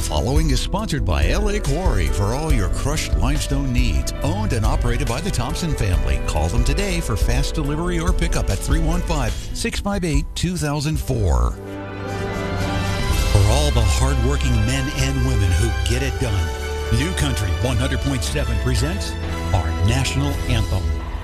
following is sponsored by LA Quarry for all your crushed limestone needs. Owned and operated by the Thompson family. Call them today for fast delivery or pickup at 315-658-2004. For all the hardworking men and women who get it done, New Country 100.7 presents our national anthem.